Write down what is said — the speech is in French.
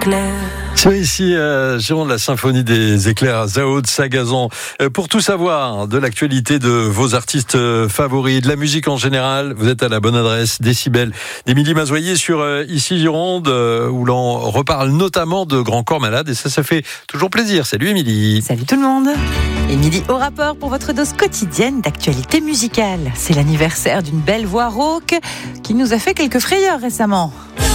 éclairs. C'est ici, Giron de la Symphonie des éclairs à Zao de Sagazan. Pour tout savoir de l'actualité de vos artistes favoris, de la musique en général, vous êtes à la bonne adresse. Décibel d'Émilie Mazoyer sur Ici Gironde, où l'on reparle notamment de Grand Corps Malade. Et ça fait toujours plaisir. Salut Émilie. Salut tout le monde. Émilie au rapport pour votre dose quotidienne d'actualité musicale. C'est l'anniversaire d'une belle voix rauque qui nous a fait quelques frayeurs récemment.